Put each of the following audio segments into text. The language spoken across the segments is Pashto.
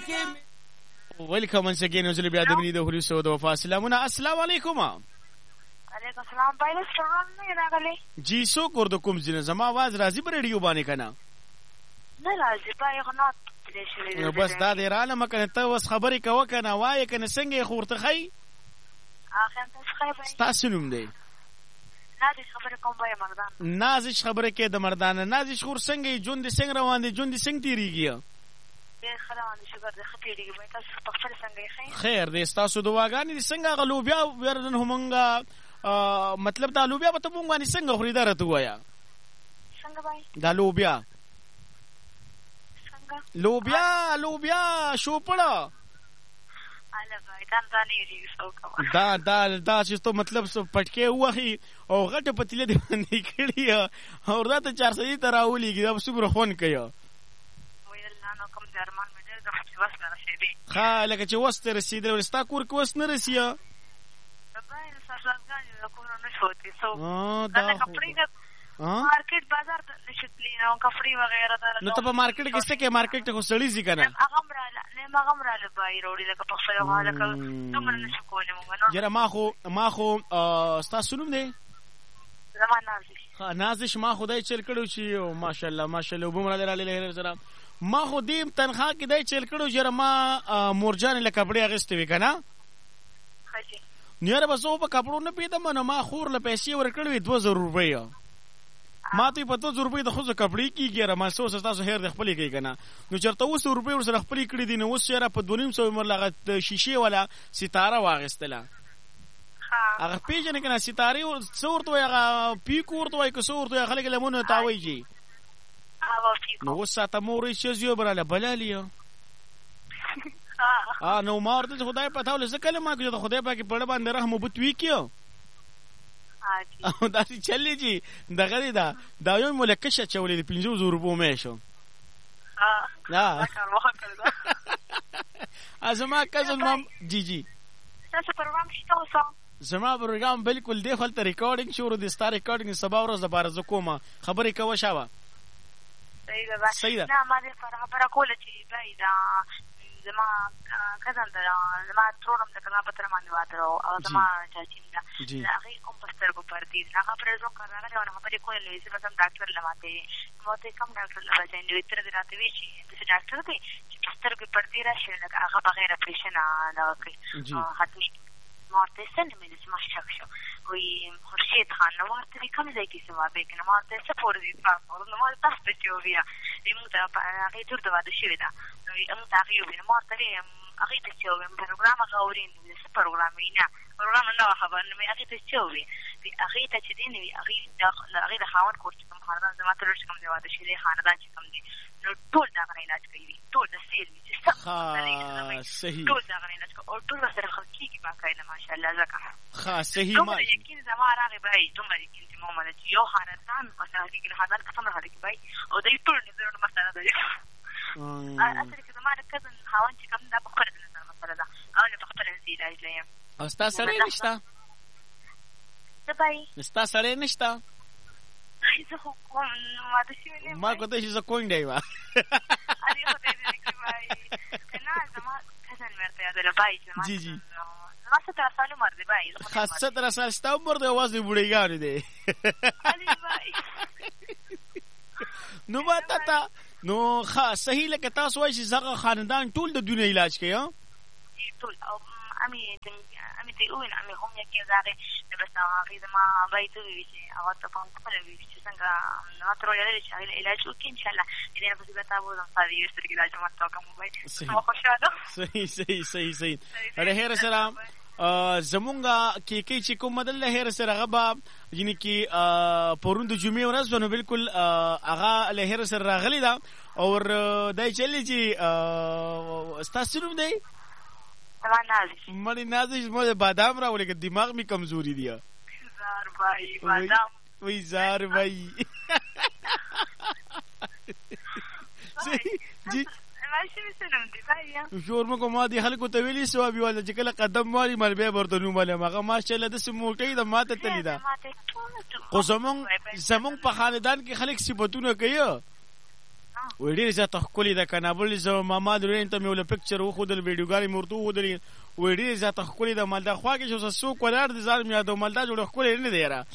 Welcome once again وزلی بیا د منی د هوري سو د وفا سلامونه السلام علیکم علیکم السلام پایله سلام نه راغلی جی سو کور د کوم ځنه زما आवाज راځي پر ریډیو باندې کنه نه راځي پای غنات دې شوی بس دا دی رااله مکنه ته وس خبرې کوه کنه وای کنه څنګه خورته خی اخر تاسو خبرې تاسو نوم دی نازش خبرې کوم بای مردان نازش خبرې کې د مردان نازش خور څنګه جون دي څنګه روان دي جون دي څنګه تیریږي خلوان شګر د خټېږي وای تاسو په خپل څنګه خیر دې تاسو دواګانې څنګه غلوبیا ورن همغه مطلب دا لوبیا به ته مونږ باندې څنګه خریدار ته وایا څنګه بای دا لوبیا څنګه لوبیا شوپړه اله بای دا نه یې څوک دا چې ته مطلب پټکي وخی او غټه پتیله دی باندې کړی او دا ته 400 ته راولېږي دا صبر خون کوي کوم درمان مې د وس نه رسیدي خا لکه چې وس ته رسیدل ورستا کور کې وس نه رسیا بای ساسګان د کور نه شوتي سو دا کپڑے مارکیټ بازار ته شتلی نو کپڑے وغیرہ دا نو ته په مارکیټ کې څه کې مارکیټ ته خو سړی ځي کنه هغه مراله بای روړي لکه په خپل حاله کې نو من نشو کولای مونږ یاره ما خو تاسو نوم دی زمان نازش نازش ما خدای چل کړو چې ماشاءالله وبمره دراله سره ما خو دیم تنخوا کې دای چل کړو چې ما مورجان له کپڑے اغستې وکنه خاصه نیاره بسو په کپړو نه پیدم نو ما خور له پیسې ورکړې 2000 روپۍ ما ته په 2000 روپۍ د خو کپړې کیږي را ما سو تاسو هر د خپلې کوي کنه نو چرته 200 روپۍ ور سره خپلې کړې دي نو اوس یاره په 2.5 عمر لغه شیشه ولا ستاره واغستله هغه پیژنې کنه ستاره او څورته هغه پیک ورته وای که څورته خلک لمونه تاویږي نو وساته مورې چې زیو براله بلالیا نو مارته خدای پتا ول زکه ما کې خدای پاک په باندې رحم وبت وی کیو او دا چې چلی جی دغه دا یو ملکشه چولې 500 روپو مې شو ازما کزن مام جی تاسو پروګرام شته زما پروګرام بالکل دی خپل ریکارډینګ شروع دي ستاره ریکارډینګ سبا ورځ د بارز کومه خبرې کوه شاوه صحیح ده نه ما دې خبره کوله چې بای دا زما کزن دا زما ترورم د کلا پتر باندې واترو او زما چاچین دا هغه کوم پستر کو پرتی هغه پرېزو کړه او هغه پرې کوله چې مثلا ډاکټر لماته ماته کوم ډاکټر لماته چې نو تر دې راته وی چې ډاکټر دی چې پستر کو پرتی راشي هغه بغیر اپریشن نه کوي حتمی مارته سن مې د سماشک شو وی خورشید خان نو ورته کوم ځای کې سوا به کنه مارته سپور دي تاسو نو مارته تاسو ته ویا دې موږ ته هغه تر دا واده شوی دا نو موږ ته یو مارته هغه ته چې ویم پروګرام غوړین د پروګرام نه پروګرام نه خبر نه هغه ته چې وی هغه ته چې دی نو هغه د خاون کور چې کوم خاندان زما تر څو کوم دی واده شوی خاندان چې کوم دی نو ټول دا غوړي علاج کوي ټول د سیل چې صحیح ټول دا غوړي علاج کوي او ټول سره خلکی کی باقاعده ماشاءالله زکه صحیح ما یقین زما راغی بای دومره یقین چې مو مله یو خاندان مثلا کې خاندان کوم راغلی بای او دای ټول نظر مسله ده اصل کې زما کزن خاون چې کوم دا په خپل نظر مسله ده او نه په خپل علاج لیم او تاسو سره نشته څه بای تاسو سره نشته زه خو کوم ما د شي ما کوته چې زه کوم دی وا اړي خو دې کې بای نه زما کزن ورته یاد له بای زما جی ما 17 سال عمر دی بای خاصه 17 سال ستا عمر دی واز دی بوډیګان دی علي بای نو ما تا نو صحیح لکه تاسو وایي چې زغه خاندان ټول د دنیا علاج کوي ها ټول او امي ته وین امي هم یې زاره د بس هغه ما بای ته وی چې هغه ته په خپل وی چې څنګه نو تر یې چې علاج وکړي ان شاء الله دې په څه تاسو هم ساري یې سترګې علاج ماته کوم بای نو خوشاله صحیح اره هر سلام زمونږه کې چې کوم مدل له هر سره غبا یعنی کې پروند جمعې ورځ نو بالکل هغه له هر سره راغلی دا او دای چلی چې تاسو نوم دی مړی نازش مو بادام راولې کې دماغ می کمزوري دی زار بھائی بادام وای زار بھائی جی ماشي سلام دی بھائی شور مکو ما دی خلکو ته ویلی سو بي ول چې کله قدم مالي مل به ورته نو مال ماغه ماشاءالله د سموټي د ماته تلی دا خو زمون په خاندان کې خلک صفاتونه کوي وې ډېر زیاته ښکلې ده کنه بل زه ماما درین ته مې ول پکچر وخودل ویډیوګانې مرته وودل وې ډېر زیاته ښکلې ده مالدا خوا کې چې څوک ولر دي ځان مې یادو مالدا جوړ ښکلې نه دی را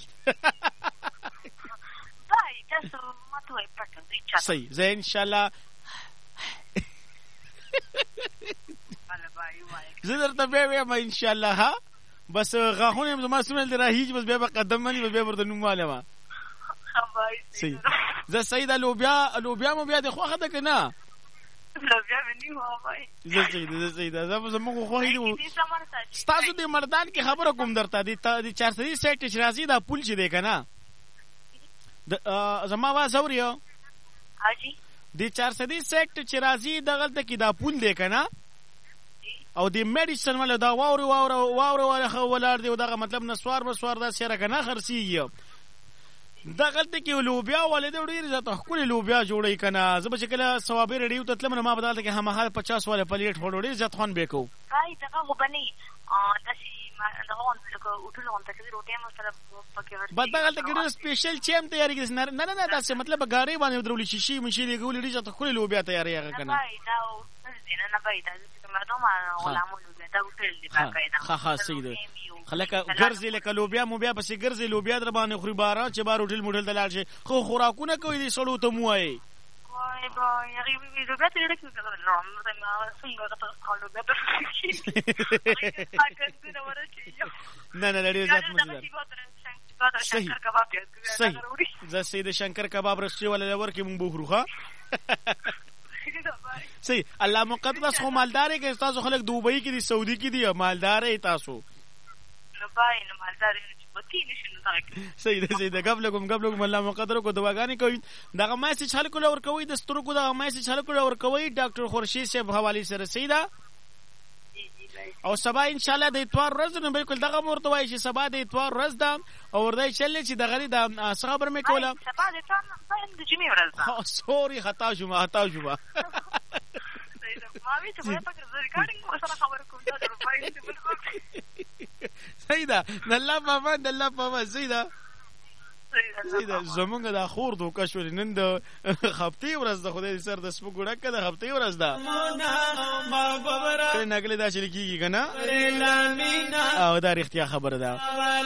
بای تاسو ماته پټه صحیح زه ان شاء الله زه درته به وایم ان شاء الله ها بس غاخونه زما سنل دی راهیج بس بیا قدم منی بس بیا ورته نوم معلومه صحیح زه سید لوبیا مو بیا د خوخه ده کنه لوبیا منی هو بای زه سید زه موږ خو هیلو ستاسو د مردان کې خبره کوم درته دي 400 سیټ چې راځي دا پول چې دی کنه زما وا زوريو حاجی د 400 سیټ چې راځي دغه کې دا پول دی کنه او د میډیسن ول دا واوره ولر دی دغه مطلب نسوار دا سره کنه خرسي دغه کې لوبیا ولې ډېر زیاته خپل لوبیا جوړی کنه زه به کله ثوابې ریډیو ته تلم ما بدل کې هم 50 والا پلیټ وړو زیات خوان بیکو کای دغه وبني داسي دغه لکه اوټل اون ته کې روټي مو سره پکې ورته بدل کې سپیشل چیم تیاری کې نه دا څه مطلب غاری باندې درولې شي مشي لګول ډېر زیاته خپل لوبیا تیاری هغه کنه نه باید مردم علماء دا اوټل دی باقاعده ها سید خلک ګرځي لکه لوبیا مو بیا پسې ګرځي لوبیا در باندې خوري باران چې بار هوټل موټل دلال شي خو خوراکونه کوي دي سړو ته مو وای وای با یغي لوبیا ته ډېر څه کوي نو ما څنګه ته خالو به نه ډېر ځات مزه صحیح زه سید شنکر کباب رسټي ولا ورکه مونږ بوخروخه صحیح الله مقدس خو مالداري کې تاسو خلک دوبۍ کې دي سعودي کې دي مالداري تاسو نو پای نو مالداري چې پتی نشي صحیح صحیح قبل کوم الله مقدر کو دواګانی کوي دغه میسج حل کول اور کوي د سترګو دغه میسج حل کول اور کوي ډاکټر خورشید صاحب حواله سره سیدا او سبا ان شاء الله د اتوار ورځ نو بالکل دغه مرته وای چې سبا د اتوار ورځ ده او ورته چلې چې دغه د خبر مې کوله سبا د اتوار د جمعې ورځ ده سوري خطا شوم ما وی ته په ریکارډینګ سره خبر کوم دا د فایل بالکل سیدا الله بابا سیدا زمونږ د خور دوکه شو نن د خپتي ورځ د خدای سر د سپو ګډه کده خپتي ورځ ده کله نګله دا چې کیږي کنه او دا رښتیا خبره ده